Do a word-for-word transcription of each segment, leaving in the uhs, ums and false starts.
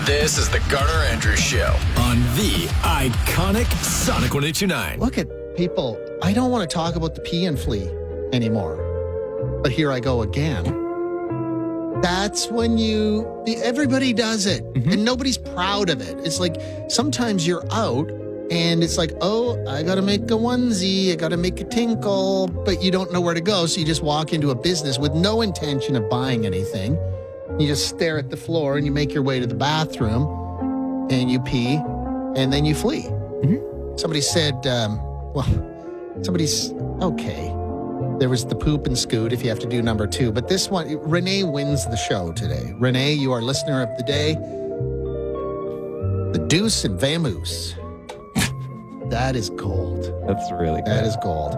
This is the Garner Andrews Show on the iconic Sonic one oh two nine. Look at people. I don't want to talk about the pee and flea anymore. But here I go again. That's when you, everybody does it. Mm-hmm. And nobody's proud of it. It's like sometimes you're out and it's like, oh, I got to make a onesie. I got to make a tinkle. But you don't know where to go. So you just walk into a business with no intention of buying anything. You just stare at the floor and you make your way to the bathroom and you pee and then you flee. Mm-hmm. Somebody said, um, well, somebody's, okay. There was the poop and scoot if you have to do number two. But this one, Renee wins the show today. Renee, you are listener of the day. The Deuce and Vamoose. That is gold. That's really good. That is gold.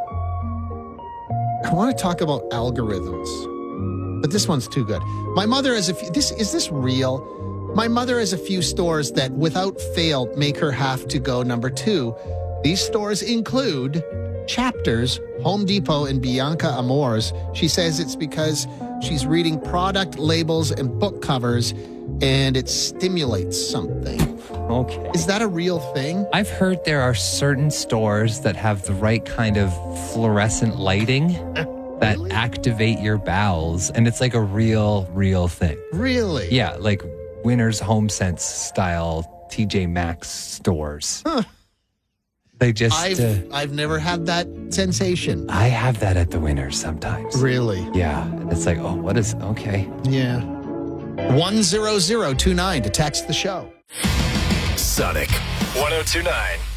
I want to talk about algorithms. But this one's too good. My mother has a few, this, is this real? My mother has a few stores that without fail make her have to go number two. These stores include Chapters, Home Depot, and Bianca Amores. She says it's because she's reading product labels and book covers and it stimulates something. Okay. Is that a real thing? I've heard there are certain stores that have the right kind of fluorescent lighting that really? activate your bowels, and it's like a real, real thing. Really? Yeah, like Winners Home Sense style T J Maxx stores. Huh. They just... I've, uh, I've never had that sensation. I have that at the Winners sometimes. Really? Yeah. And it's like, oh, what is... Okay. Yeah. one zero zero two nine to text the show. Sonic one oh two nine.